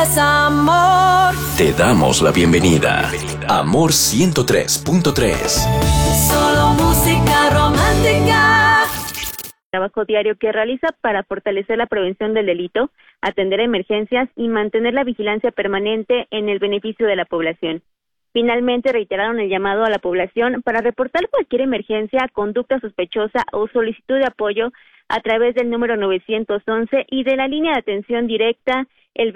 Amor. Te damos la bienvenida. Amor 103.3. Solo música romántica. Trabajo diario que realiza para fortalecer la prevención del delito, atender emergencias y mantener la vigilancia permanente en el beneficio de la población. Finalmente reiteraron el llamado a la población para reportar cualquier emergencia, conducta sospechosa o solicitud de apoyo a través del número 911 y de la línea de atención directa el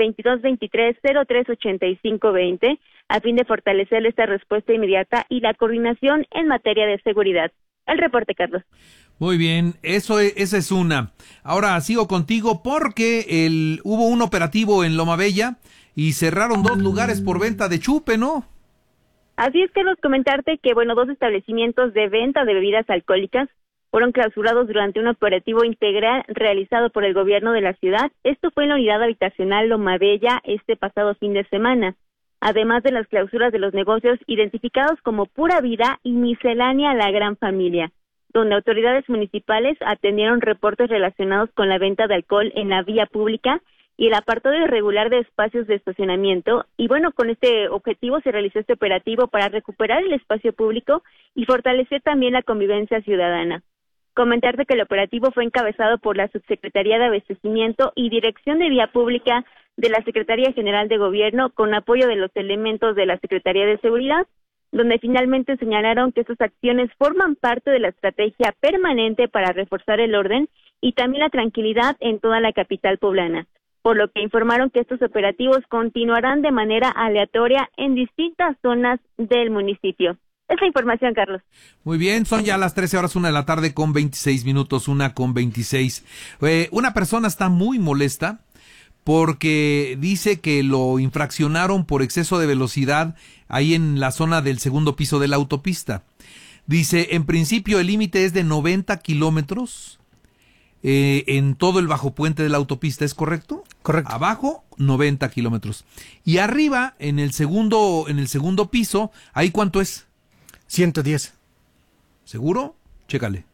2223-038520, a fin de fortalecer esta respuesta inmediata y la coordinación en materia de seguridad. El reporte, Carlos. Muy bien, esa es una. Ahora sigo contigo porque hubo un operativo en Loma Bella y cerraron 2 lugares por venta de chupe, ¿no? Así es, Carlos, comentarte que, 2 establecimientos de venta de bebidas alcohólicas fueron clausurados durante un operativo integral realizado por el gobierno de la ciudad. Esto fue en la unidad habitacional Loma Bella este pasado fin de semana. Además de las clausuras de los negocios identificados como Pura Vida y Miscelánea La Gran Familia, donde autoridades municipales atendieron reportes relacionados con la venta de alcohol en la vía pública y el apartado irregular de espacios de estacionamiento. Y con este objetivo se realizó este operativo para recuperar el espacio público y fortalecer también la convivencia ciudadana. Comentarte que el operativo fue encabezado por la Subsecretaría de Abastecimiento y Dirección de Vía Pública de la Secretaría General de Gobierno, con apoyo de los elementos de la Secretaría de Seguridad, donde finalmente señalaron que estas acciones forman parte de la estrategia permanente para reforzar el orden y también la tranquilidad en toda la capital poblana, por lo que informaron que estos operativos continuarán de manera aleatoria en distintas zonas del municipio. Esa información, Carlos. Muy bien, son ya las 13 horas, 1 de la tarde con 26 minutos, 1:26. Una persona está muy molesta porque dice que lo infraccionaron por exceso de velocidad ahí en la zona del segundo piso de la autopista. Dice, en principio el límite es de 90 kilómetros en todo el bajo puente de la autopista, ¿es correcto? Correcto. Abajo, 90 kilómetros. Y arriba, en el segundo piso, ¿ahí cuánto es? 110. ¿Seguro? Chécalo,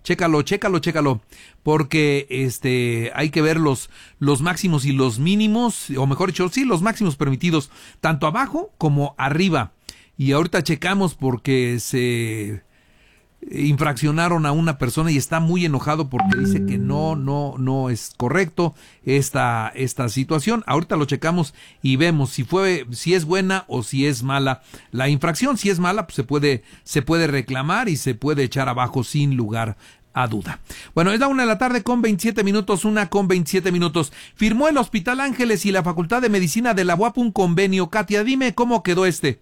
porque hay que ver los máximos y los mínimos, o mejor dicho, sí, los máximos permitidos, tanto abajo como arriba. Y ahorita checamos porque se infraccionaron a una persona y está muy enojado porque dice que no es correcto esta situación. Ahorita lo checamos y vemos si es buena o si es mala la infracción. Si es mala, pues se puede reclamar y se puede echar abajo sin lugar a duda. Bueno, es la 1 de la tarde con 27 minutos, 1:27 minutos. Firmó el Hospital Ángeles y la Facultad de Medicina de la UAP un convenio. Katia, dime cómo quedó este.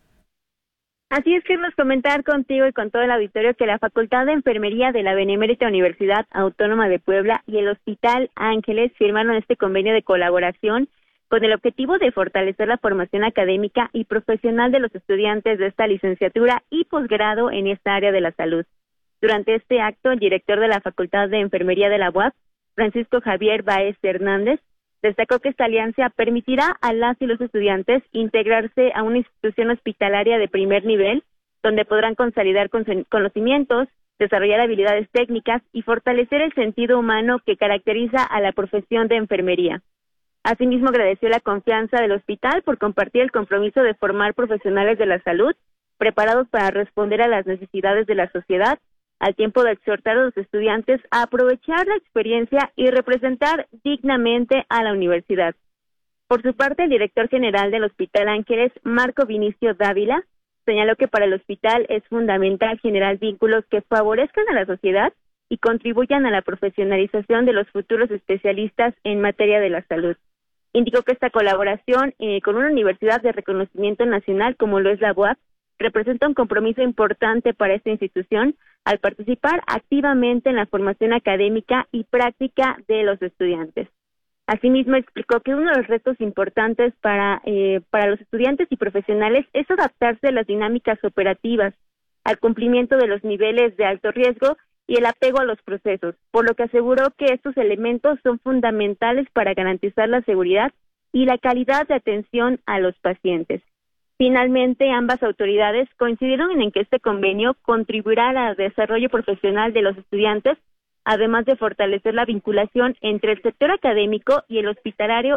Así es, queremos comentar contigo y con todo el auditorio que la Facultad de Enfermería de la Benemérita Universidad Autónoma de Puebla y el Hospital Ángeles firmaron este convenio de colaboración con el objetivo de fortalecer la formación académica y profesional de los estudiantes de esta licenciatura y posgrado en esta área de la salud. Durante este acto, el director de la Facultad de Enfermería de la UAP, Francisco Javier Báez Hernández, destacó que esta alianza permitirá a las y los estudiantes integrarse a una institución hospitalaria de primer nivel, donde podrán consolidar conocimientos, desarrollar habilidades técnicas y fortalecer el sentido humano que caracteriza a la profesión de enfermería. Asimismo, agradeció la confianza del hospital por compartir el compromiso de formar profesionales de la salud, preparados para responder a las necesidades de la sociedad, al tiempo de exhortar a los estudiantes a aprovechar la experiencia y representar dignamente a la universidad. Por su parte, el director general del Hospital Ángeles, Marco Vinicio Dávila, señaló que para el hospital es fundamental generar vínculos que favorezcan a la sociedad y contribuyan a la profesionalización de los futuros especialistas en materia de la salud. Indicó que esta colaboración con una universidad de reconocimiento nacional como lo es la UAP representa un compromiso importante para esta institución al participar activamente en la formación académica y práctica de los estudiantes. Asimismo, explicó que uno de los retos importantes para los estudiantes y profesionales es adaptarse a las dinámicas operativas, al cumplimiento de los niveles de alto riesgo y el apego a los procesos, por lo que aseguró que estos elementos son fundamentales para garantizar la seguridad y la calidad de atención a los pacientes. Finalmente, ambas autoridades coincidieron en que este convenio contribuirá al desarrollo profesional de los estudiantes, además de fortalecer la vinculación entre el sector académico y el hospitalario